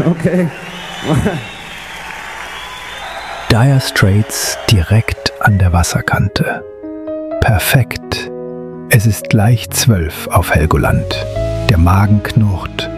Okay. Dire Straits direkt an der Wasserkante. Perfekt. Es ist gleich 12 auf Helgoland. Der Magen knurrt.